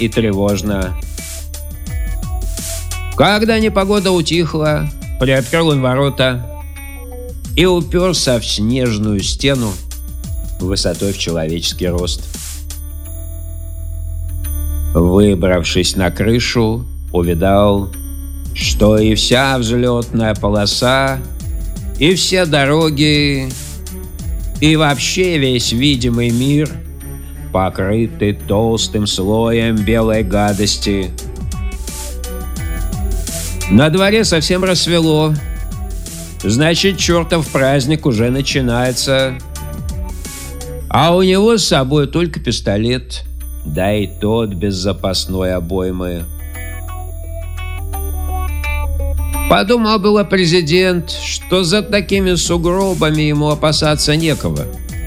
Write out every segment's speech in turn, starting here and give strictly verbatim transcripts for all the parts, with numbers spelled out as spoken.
и тревожно. Когда непогода утихла, приоткрыл он ворота и уперся в снежную стену высотой в человеческий рост. Выбравшись на крышу, увидал, что и вся взлетная полоса, и все дороги, и вообще весь видимый мир покрыты толстым слоем белой гадости. На дворе совсем рассвело. Значит, чертов праздник уже начинается. А у него с собой только пистолет, да и тот без запасной обоймы. Подумал было президент, что за такими сугробами ему опасаться некого.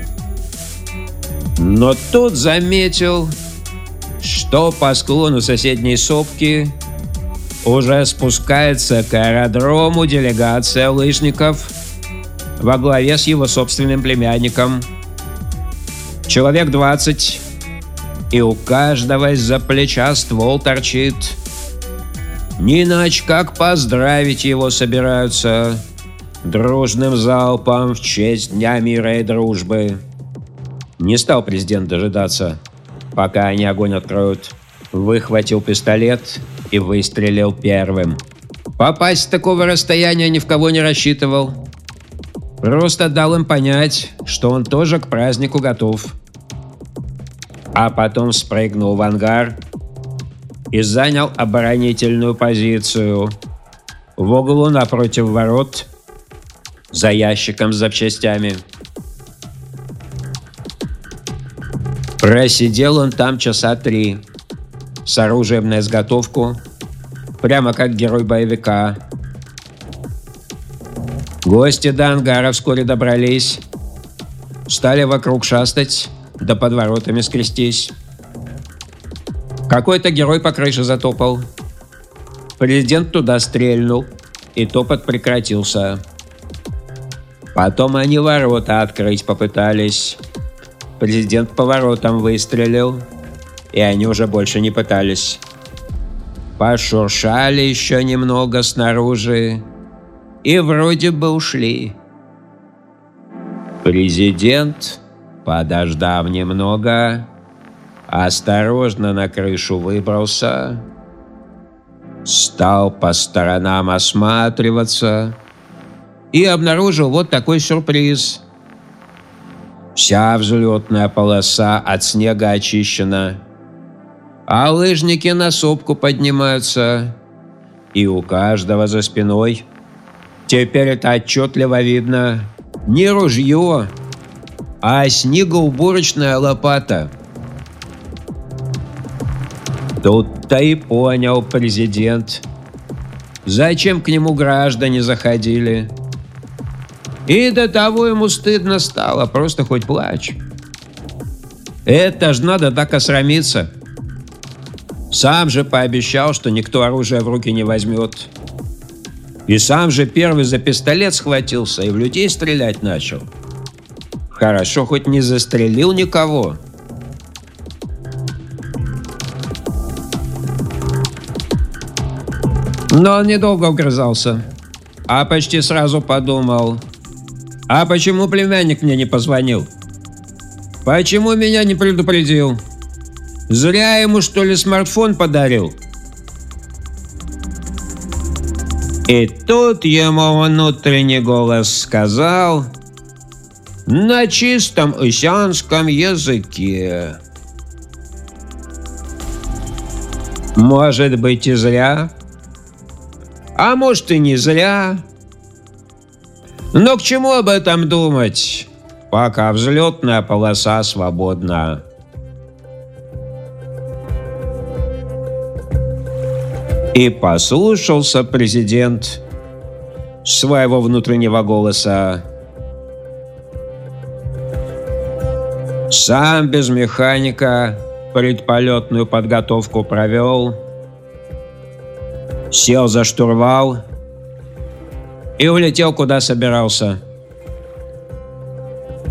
Но тут заметил, что по склону соседней сопки уже спускается к аэродрому делегация лыжников во главе с его собственным племянником. Человек двадцать, и у каждого из-за плеча ствол торчит. Не иначе как поздравить его собираются дружным залпом в честь Дня мира и дружбы. Не стал президент дожидаться, пока они огонь откроют. Выхватил пистолет и выстрелил первым. Попасть с такого расстояния ни в кого не рассчитывал. Просто дал им понять, что он тоже к празднику готов. А потом спрыгнул в ангар и занял оборонительную позицию в углу напротив ворот за ящиком с запчастями. Просидел он там часа три, с оружием на изготовку, прямо как герой боевика. Гости до ангара вскоре добрались, стали вокруг шастать, да под воротами скрестись. Какой-то герой по крыше затопал. Президент туда стрельнул, и топот прекратился. Потом они ворота открыть попытались. Президент по воротам выстрелил, и они уже больше не пытались. Пошуршали еще немного снаружи и вроде бы ушли. Президент, подождав немного, осторожно на крышу выбрался, стал по сторонам осматриваться и обнаружил вот такой сюрприз. Вся взлетная полоса от снега очищена, а лыжники на сопку поднимаются, и у каждого за спиной, теперь это отчетливо видно, не ружье, а снегоуборочная лопата. Тут-то и понял президент, зачем к нему граждане заходили. И до того ему стыдно стало, просто хоть плачь. Это ж надо так осрамиться. Сам же пообещал, что никто оружие в руки не возьмет. И сам же первый за пистолет схватился и в людей стрелять начал. Хорошо, хоть не застрелил никого. Но он недолго угрызался, а почти сразу подумал: а почему племянник мне не позвонил? Почему меня не предупредил? Зря ему, что ли, смартфон подарил? И тут ему внутренний голос сказал на чистом исянском языке: может быть, и зря, а может, и не зря. Но к чему об этом думать, пока взлетная полоса свободна? И послушался президент своего внутреннего голоса. Сам без механика предполетную подготовку провел, сел за штурвал и улетел, куда собирался.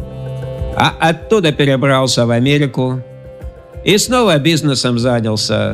А оттуда перебрался в Америку и снова бизнесом занялся.